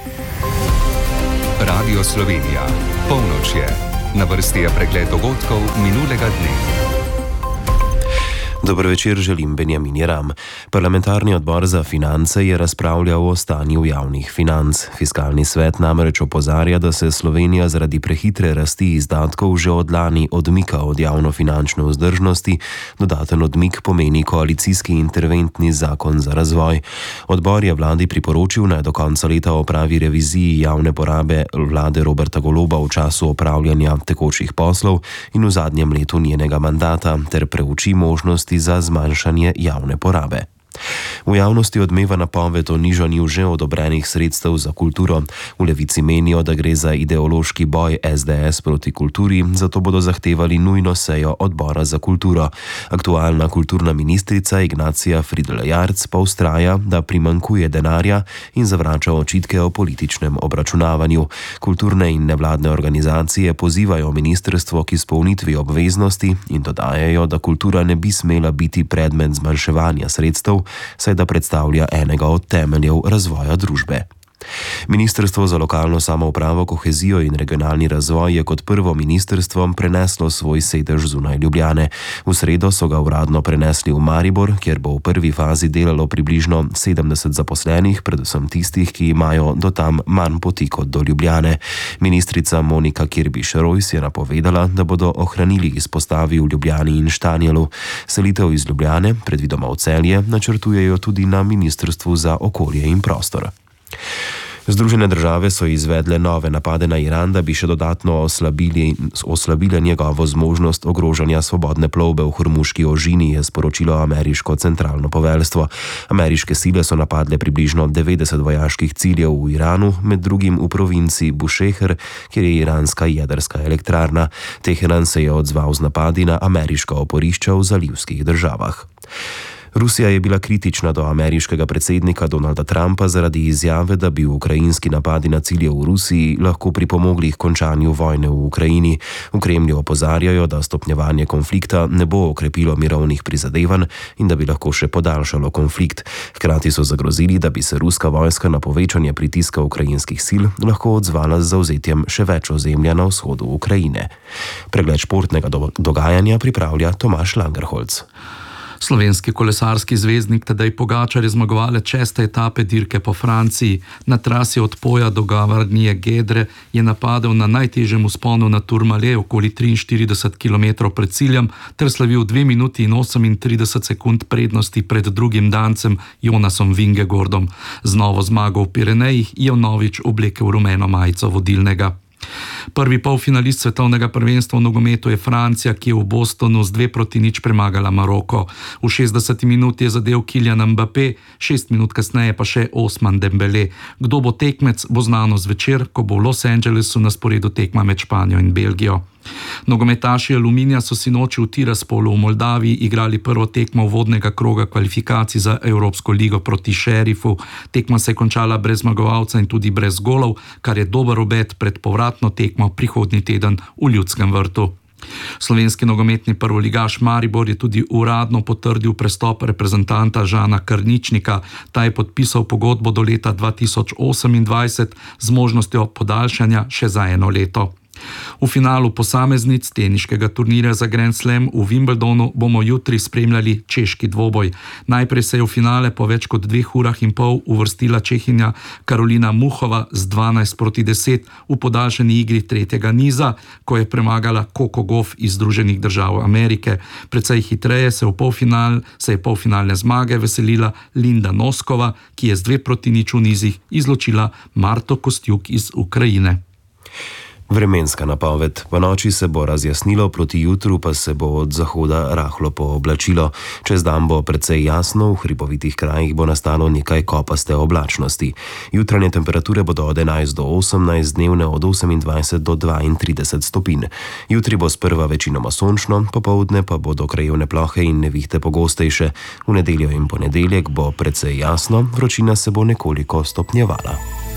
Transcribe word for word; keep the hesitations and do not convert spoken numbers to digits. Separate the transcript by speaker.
Speaker 1: Radio Slovenija. Polnoč je. Na vrsti je pregled dogodkov minulega dne.
Speaker 2: Dobro večer, želim Benjamin Jeram. Parlamentarni odbor za finance je razpravljal o stanju javnih financ. Fiskalni svet namreč opozarja, da se Slovenija zaradi prehitre rasti izdatkov že od lani odmika od javnofinančne vzdržnosti. Dodaten odmik pomeni koalicijski interventni zakon za razvoj. Odbor je vladi priporočil, naj do konca leta opravi reviziji javne porabe vlade Roberta Goloba v času opravljanja tekočih poslov in v zadnjem letu njenega mandata ter preuči možnosti za zmanjšanje javne porabe. V javnosti odmeva napoved o nižanju že odobrenih sredstev za kulturo. V Levici menijo, da gre za ideološki boj es de es proti kulturi, zato bodo zahtevali nujno sejo odbora za kulturo. Aktualna kulturna ministrica Ignacija Fridl Jarc pa vztraja, da primanjkuje denarja in zavrača očitke o političnem obračunavanju. Kulturne in nevladne organizacije pozivajo ministrstvo k izpolnitvi obveznosti in dodajajo, da kultura ne bi smela biti predmet zmanjševanja sredstev, saj da predstavlja enega od temeljev razvoja družbe. Ministrstvo za lokalno samoupravo, kohezijo in regionalni razvoj je kot prvo ministrstvo preneslo svoj sedež zunaj Ljubljane. V sredo so ga uradno prenesli v Maribor, kjer bo v prvi fazi delalo približno sedemdeset zaposlenih, predvsem tistih, ki imajo do tam manj poti kot do Ljubljane. Ministrica Monika Kirbiš-Rojs je napovedala, da bodo ohranili izpostavi v Ljubljani in Štanjelu. Selitev iz Ljubljane, predvidoma v Celje, načrtujejo tudi na Ministrstvu za okolje in prostor. Združene države so izvedle nove napade na Iran, da bi še dodatno oslabili, oslabile njegovo zmožnost ogrožanja svobodne plovbe v Hormuški ožini, je sporočilo ameriško centralno poveljstvo. Ameriške sile so napadle približno devetdeset vojaških ciljev v Iranu, med drugim v provinci Bušehr, kjer je iranska jedrska elektrarna. Teheran se je odzval z napadi na ameriška oporišča v zalivskih državah. Rusija je bila kritična do ameriškega predsednika Donalda Trumpa zaradi izjave, da bi ukrajinski napadi na cilje v Rusiji lahko pripomogli k končanju vojne v Ukrajini. V Kremlju opozarjajo, da stopnjevanje konflikta ne bo okrepilo mirovnih prizadevanj in da bi lahko še podaljšalo konflikt. Hkrati so zagrozili, da bi se ruska vojska na povečanje pritiska ukrajinskih sil lahko odzvala z zavzetjem še več ozemlja na vzhodu Ukrajine. Pregled športnega do- dogajanja pripravlja Tomaž Langerholz.
Speaker 3: Slovenski kolesarski zvezdnik Tadej Pogačar je zmagovalec šeste etape dirke po Franciji. Na trasi od Poja do Gavardnije Gedre je napadel na najtežjem vzponu na Tourmalet okoli triinštirideset kilometrov pred ciljem ter slavil dve minuti in osemintrideset sekund prednosti pred drugim dancem Jonasom Vingegordom. Z novo zmago v Pirenejih je vnovič oblekel rumeno majico vodilnega. Prvi polfinalist svetovnega prvenstva v nogometu je Francija, ki je v Bostonu z dve proti nič premagala Maroko. V šestdeseti minuti je zadel Kylian Mbappé, šest minut kasneje pa še Ousmane Dembélé. Kdo bo tekmec, bo znano zvečer, ko bo v Los Angelesu na sporedu tekma med Španijo in Belgijo. Nogometaši Aluminija so sinoči v Tiraspolu v Moldaviji igrali prvo tekmo uvodnega kroga kvalifikacij za Evropsko ligo proti Šerifu. Tekma se je končala brez zmagovalca in tudi brez golov, kar je dober obet pred povratno tekmo prihodnji teden v Ljudskem vrtu. Slovenski nogometni prvoligaš Maribor je tudi uradno potrdil prestop reprezentanta Žana Krničnika. Ta je podpisal pogodbo do leta dva tisoč osemindvajset z možnostjo podaljšanja še za eno leto. V finalu posameznic teniškega turnirja za Grand Slam v Wimbledonu bomo jutri spremljali češki dvoboj. Najprej se je v finale po več kot dveh urah in pol uvrstila Čehinja Karolina Muchova z dvanajst proti deset v podaljšani igri tretjega niza, ko je premagala Coco Gauff iz Združenih držav Amerike. Precej hitreje se, v polfinal, se je polfinalne zmage veselila Linda Noskova, ki je z dve proti nič v nizih izločila Marto Kostjuk iz Ukrajine.
Speaker 2: Vremenska napoved. Po noči se bo razjasnilo, proti jutru pa se bo od zahoda rahlo pooblačilo. Čez dan bo precej jasno, v hribovitih krajih bo nastalo nekaj kopaste oblačnosti. Jutranje temperature bodo od enajst do osemnajst, dnevne od osemindvajset do dvaintrideset stopinj. Jutri bo sprva večinoma sončno, popoldne pa bodo krajevne plohe in nevihte pogostejše. V nedeljo in ponedeljek bo precej jasno, vročina se bo nekoliko stopnjevala.